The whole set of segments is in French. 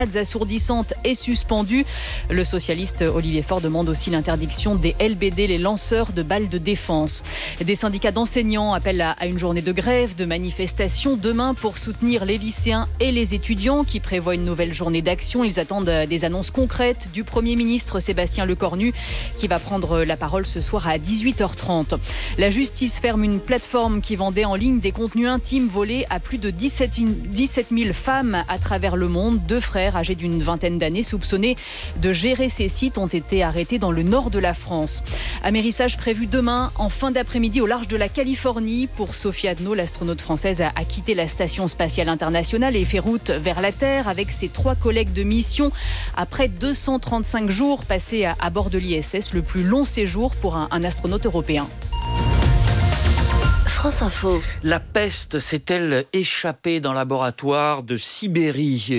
assourdissantes est suspendu. Le socialiste Olivier Faure demande aussi l'interdiction des LBD, les lanceurs de balles de défense. Des syndicats d'enseignants appellent à une journée de grève, de manifestation demain pour soutenir les lycéens et les étudiants qui prévoient une nouvelle journée d'action. Ils attendent des annonces concrètes du Premier ministre Sébastien Lecornu qui va prendre la parole ce soir à 18h30. La justice ferme une plateforme qui vendait en ligne des contenus intimes volés à plus de 17 000 femmes à travers le monde. 2 frères âgés d'une vingtaine d'années soupçonnés de gérer ces sites ont été arrêtés dans le nord de la France. Amérissage prévu demain en fin d'après-midi au large de la Californie. Pour Sophie Adno, l'astronaute française a quitté la station spatiale internationale et fait route vers la Terre avec ses 3 collègues de mission après 235 jours passés à bord de l'ISS, le plus long séjour pour un astronaute européen. France Info. La peste s'est-elle échappée d'un laboratoire de Sibérie ?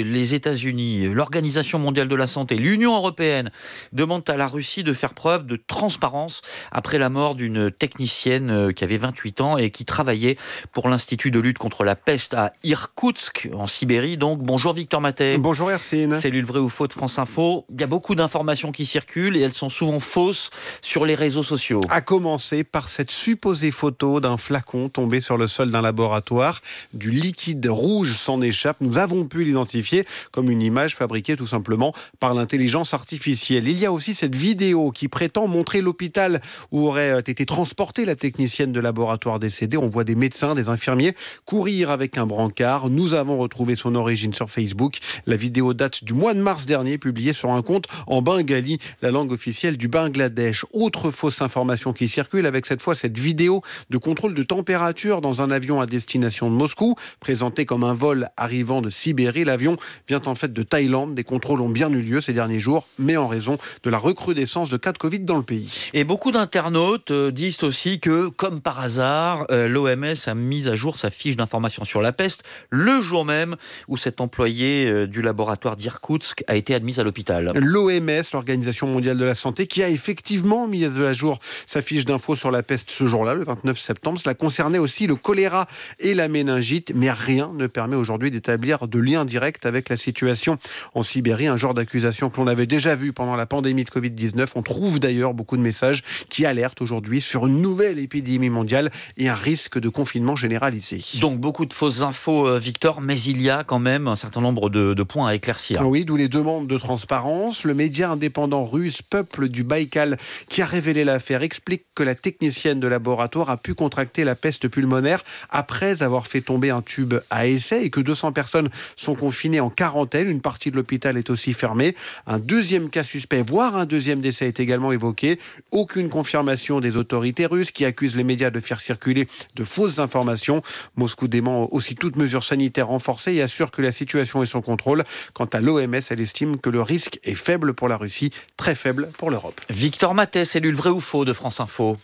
Les États-Unis, l'Organisation mondiale de la santé, l'Union européenne demandent à la Russie de faire preuve de transparence après la mort d'une technicienne qui avait 28 ans et qui travaillait pour l'Institut de lutte contre la peste à Irkoutsk, en Sibérie. Donc, bonjour Victor Matet. Bonjour Hercine. Cellule vrai ou faux de France Info. Il y a beaucoup d'informations qui circulent et elles sont souvent fausses sur les réseaux sociaux. À commencer par cette supposée photo d'un flacon tombé sur le sol d'un laboratoire. Du liquide rouge s'en échappe. Nous avons pu l'identifier comme une image fabriquée tout simplement par l'intelligence artificielle. Il y a aussi cette vidéo qui prétend montrer l'hôpital où aurait été transportée la technicienne de laboratoire décédée. On voit des médecins, des infirmiers courir avec un brancard. Nous avons retrouvé son origine sur Facebook. La vidéo date du mois de mars dernier, publiée sur un compte en bengali, la langue officielle du Bangladesh. Autre fausse information qui circule avec cette fois cette vidéo de contrôle de température dans un avion à destination de Moscou, présenté comme un vol arrivant de Sibérie. L'avion vient en fait de Thaïlande. Des contrôles ont bien eu lieu ces derniers jours, mais en raison de la recrudescence de cas de Covid dans le pays. Et beaucoup d'internautes disent aussi que, comme par hasard, l'OMS a mis à jour sa fiche d'information sur la peste le jour même où cet employé du laboratoire d'Irkoutsk a été admis à l'hôpital. L'OMS, l'Organisation mondiale de la santé, qui a effectivement mis à jour sa fiche d'info sur la peste ce jour-là, le 29 septembre. Cela concernait aussi le choléra et la méningite, mais rien ne permet aujourd'hui d'établir de lien direct avec la situation en Sibérie, un genre d'accusation que l'on avait déjà vu pendant la pandémie de Covid-19. On trouve d'ailleurs beaucoup de messages qui alertent aujourd'hui sur une nouvelle épidémie mondiale et un risque de confinement généralisé. Donc beaucoup de fausses infos, Victor, mais il y a quand même un certain nombre de points à éclaircir. Oui, d'où les demandes de transparence. Le média indépendant russe Peuple du Baïkal, qui a révélé l'affaire, explique que la technicienne de laboratoire a pu contracter la peste pulmonaire après avoir fait tomber un tube à essai et que 200 personnes sont confinées en quarantaine. Une partie de l'hôpital est aussi fermée. Un deuxième cas suspect, voire un deuxième décès est également évoqué. Aucune confirmation des autorités russes qui accusent les médias de faire circuler de fausses informations. Moscou dément aussi toute mesure sanitaire renforcée et assure que la situation est sous contrôle. Quant à l'OMS, elle estime que le risque est faible pour la Russie, très faible pour l'Europe. Victor Matet, cellule vrai ou faux de France Info.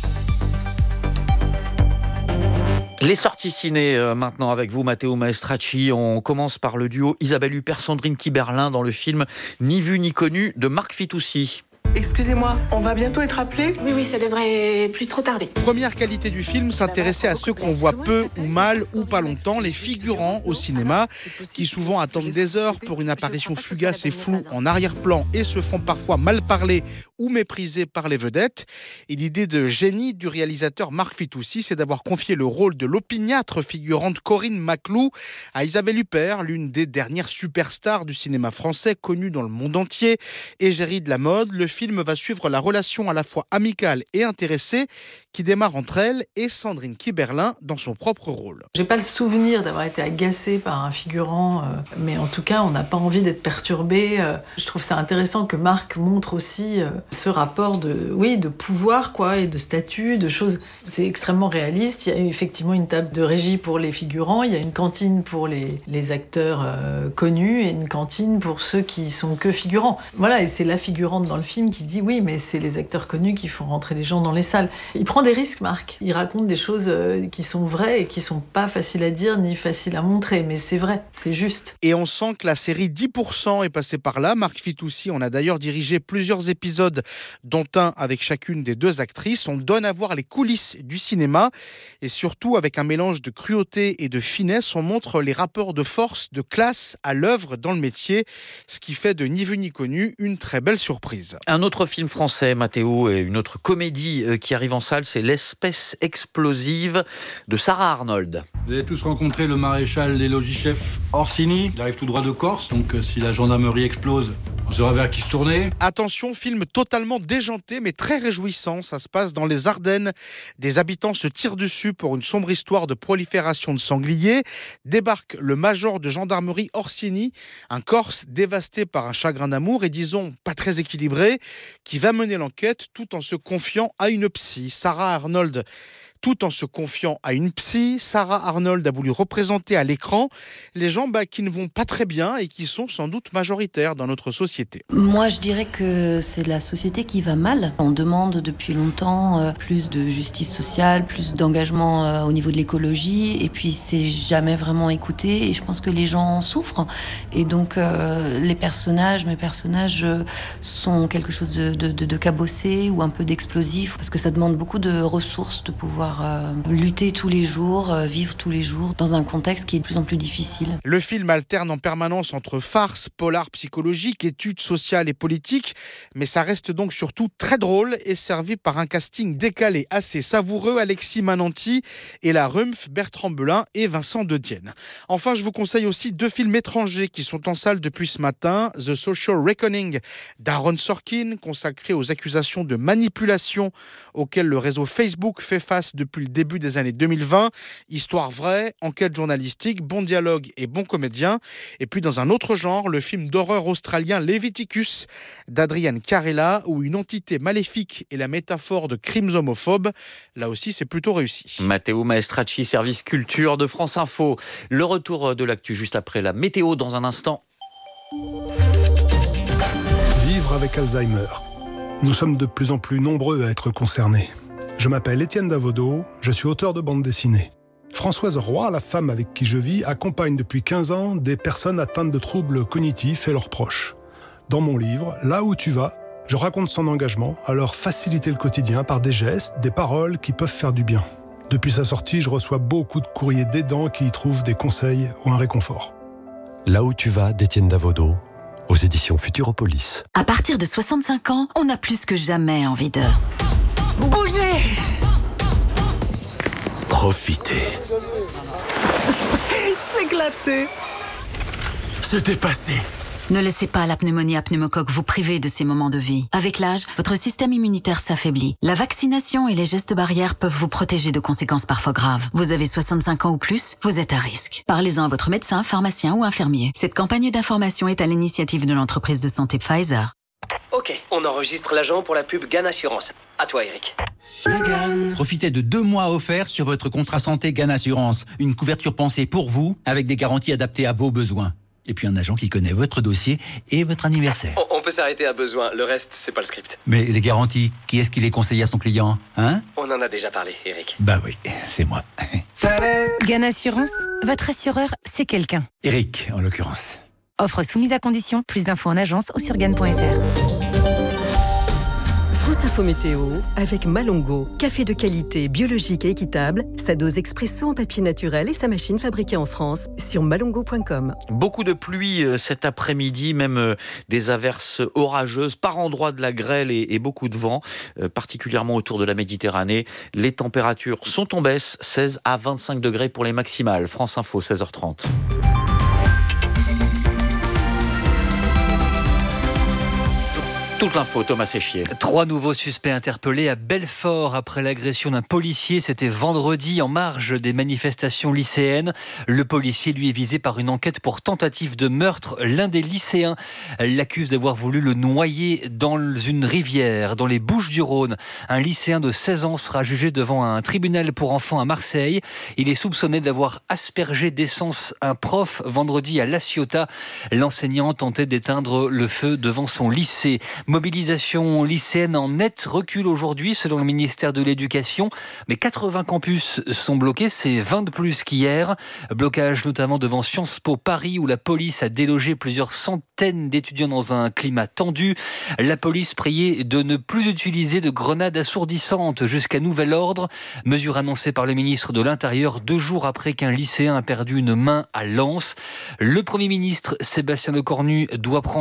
Les sorties ciné maintenant avec vous, Matteo Maestracci. On commence par le duo Isabelle Huppert, Sandrine Kiberlin dans le film Ni vu ni connu de Marc Fitoussi. Excusez-moi, on va bientôt être appelé ? Oui, ça devrait plus trop tarder. Première qualité du film, s'intéresser à ceux qu'on voit peu ou mal ou pas longtemps, les figurants au cinéma, qui souvent attendent des heures pour une apparition fugace et floue en arrière-plan et se font parfois mal parler ou méprisés par les vedettes. Et l'idée de génie du réalisateur Marc Fitoussi, c'est d'avoir confié le rôle de l'opiniâtre figurante Corinne Maclou à Isabelle Huppert, l'une des dernières superstars du cinéma français, connue dans le monde entier, égérie de la mode. Le film va suivre la relation à la fois amicale et intéressée qui démarre entre elle et Sandrine Kiberlin dans son propre rôle. J'ai pas le souvenir d'avoir été agacée par un figurant, mais en tout cas, on n'a pas envie d'être perturbé. Je trouve ça intéressant que Marc montre aussi ce rapport de pouvoir, quoi, et de statut, de choses. C'est extrêmement réaliste. Il y a effectivement une table de régie pour les figurants, il y a une cantine pour les acteurs connus et une cantine pour ceux qui sont que figurants. Voilà, et c'est la figurante dans le film qui dit oui, mais c'est les acteurs connus qui font rentrer les gens dans les salles. Il prend des risques, Marc. Il raconte des choses qui sont vraies et qui sont pas faciles à dire ni faciles à montrer, mais c'est vrai, c'est juste. Et on sent que la série 10% est passée par là. Marc Fitoussi en a d'ailleurs dirigé plusieurs épisodes, dont un avec chacune des 2 actrices. On donne à voir les coulisses du cinéma et surtout avec un mélange de cruauté et de finesse, on montre les rapports de force, de classe à l'œuvre dans le métier, ce qui fait de Ni vu ni connu une très belle surprise. Un autre film français, Mathéo, et une autre comédie qui arrive en salle, c'est L'espèce explosive de Sarah Arnold. Vous avez tous rencontré le maréchal des logis-chefs Orsini. Il arrive tout droit de Corse, donc si la gendarmerie explose, on saura vers qui se tourner. Attention, film totalement déjanté mais très réjouissant. Ça se passe dans les Ardennes. Des habitants se tirent dessus pour une sombre histoire de prolifération de sangliers. Débarque le major de gendarmerie Orsini, un Corse dévasté par un chagrin d'amour et disons pas très équilibré, qui va mener l'enquête tout en se confiant à une psy, Sarah Arnold. Tout en se confiant à une psy, Sarah Arnold a voulu représenter à l'écran les gens qui ne vont pas très bien et qui sont sans doute majoritaires dans notre société. Moi, je dirais que c'est la société qui va mal. On demande depuis longtemps plus de justice sociale, plus d'engagement au niveau de l'écologie, et puis c'est jamais vraiment écouté, et je pense que les gens souffrent. Et donc, mes personnages sont quelque chose de cabossé ou un peu d'explosif, parce que ça demande beaucoup de ressources de pouvoir lutter tous les jours, vivre tous les jours dans un contexte qui est de plus en plus difficile. Le film alterne en permanence entre farce, polar psychologique, études sociales et politiques, mais ça reste donc surtout très drôle et servi par un casting décalé assez savoureux, Alexis Mananti et la Rumpf, Bertrand Belin et Vincent De Dienne. Enfin, je vous conseille aussi 2 films étrangers qui sont en salle depuis ce matin. The Social Reckoning d'Aaron Sorkin, consacré aux accusations de manipulation auxquelles le réseau Facebook fait face depuis le début des années 2020. Histoire vraie, enquête journalistique, bon dialogue et bon comédien. Et puis dans un autre genre, le film d'horreur australien Leviticus d'Adrian Carella, où une entité maléfique est la métaphore de crimes homophobes. Là aussi, c'est plutôt réussi. Matteo Maestracci, service culture de France Info. Le retour de l'actu juste après la météo dans un instant. Vivre avec Alzheimer. Nous sommes de plus en plus nombreux à être concernés. Je m'appelle Étienne Davodo, je suis auteur de bande dessinée. Françoise Roy, la femme avec qui je vis, accompagne depuis 15 ans des personnes atteintes de troubles cognitifs et leurs proches. Dans mon livre, Là où tu vas, je raconte son engagement à leur faciliter le quotidien par des gestes, des paroles qui peuvent faire du bien. Depuis sa sortie, je reçois beaucoup de courriers d'aidants qui y trouvent des conseils ou un réconfort. Là où tu vas, d'Étienne Davodo, aux éditions Futuropolis. À partir de 65 ans, on a plus que jamais envie de bouger. Profitez. S'éclater. Se dépasser. Ne laissez pas la pneumonie à pneumocoque vous priver de ces moments de vie. Avec l'âge, votre système immunitaire s'affaiblit. La vaccination et les gestes barrières peuvent vous protéger de conséquences parfois graves. Vous avez 65 ans ou plus, vous êtes à risque. Parlez-en à votre médecin, pharmacien ou infirmier. Cette campagne d'information est à l'initiative de l'entreprise de santé Pfizer. Ok, on enregistre l'agent pour la pub GAN Assurance. À toi, Eric. Profitez de 2 mois offerts sur votre contrat santé GAN Assurance. Une couverture pensée pour vous, avec des garanties adaptées à vos besoins. Et puis un agent qui connaît votre dossier et votre anniversaire. On peut s'arrêter à besoin, le reste, c'est pas le script. Mais les garanties, qui est-ce qui les conseille à son client, hein? On en a déjà parlé, Eric. Bah oui, c'est moi. GAN Assurance, votre assureur, c'est quelqu'un. Eric, en l'occurrence. Offre soumise à condition, plus d'infos en agence ou sur GAN.fr. France Info Météo avec Malongo, café de qualité, biologique et équitable, sa dose expresso en papier naturel et sa machine fabriquée en France sur malongo.com. Beaucoup de pluie cet après-midi, même des averses orageuses, par endroits de la grêle et beaucoup de vent, particulièrement autour de la Méditerranée. Les températures sont en baisse, 16 à 25 degrés pour les maximales. France Info, 16h30. Toute l'info, Thomas Séchier. 3 nouveaux suspects interpellés à Belfort après l'agression d'un policier. C'était vendredi en marge des manifestations lycéennes. Le policier, lui, est visé par une enquête pour tentative de meurtre. L'un des lycéens l'accuse d'avoir voulu le noyer dans une rivière, dans les Bouches-du-Rhône. Un lycéen de 16 ans sera jugé devant un tribunal pour enfants à Marseille. Il est soupçonné d'avoir aspergé d'essence un prof vendredi à La Ciotat. L'enseignant tentait d'éteindre le feu devant son lycée. Mobilisation lycéenne en net recul aujourd'hui selon le ministère de l'Éducation. Mais 80 campus sont bloqués, c'est 20 de plus qu'hier. Blocage notamment devant Sciences Po Paris où la police a délogé plusieurs centaines d'étudiants dans un climat tendu. La police priait de ne plus utiliser de grenades assourdissantes jusqu'à nouvel ordre. Mesure annoncée par le ministre de l'Intérieur 2 jours après qu'un lycéen a perdu une main à Lens. Le Premier ministre Sébastien Lecornu doit prendre